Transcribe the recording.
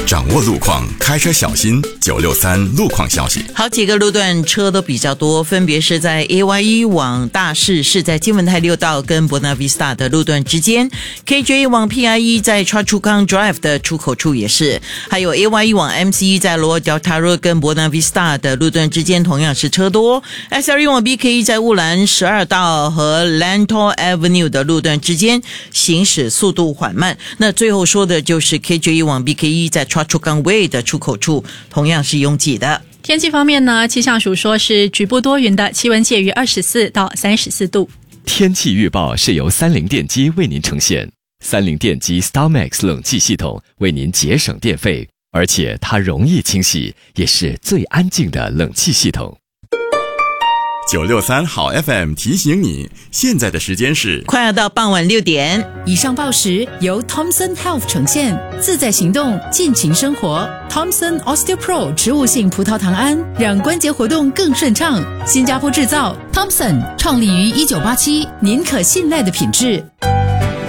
掌握路况，开车小心。963路况消息。 好几个路段车都比较多，分别是在 AYE 往大市是在金文泰6道跟 Buena Vista 的路段之间， KJ 往 PIE 在 Chua Chu Kang Drive 的出口处也是，还有 AYE 往 MCE 在 Lower Delta Road 跟 Buena Vista 的路段之间同样是车多。 SRE 往 BKE 在雾兰12道和 Lentor Avenue 的路段之间行驶速度缓慢。那最后说的就是 KJ 往 BKE 在 Chua Chu Kang Way 的出口处同样是拥挤的。 天气方面呢，气象署说是局部多云的，气温介于24到34度。 天气预报是由三菱电机为您呈现。三菱电机 StarMax 冷气系统为您节省电费，而且它容易清洗，也是最安静的冷气系统。 963好 FM 提醒你，现在的时间是快要到傍晚6点。 以上报时由 Thomson Health 呈现，自在行动，尽情生活。Thomson OsteoPro 植物性葡萄糖胺，让关节活动更顺畅。新加坡制造 ，Thomson 创立于1987，您可信赖的品质。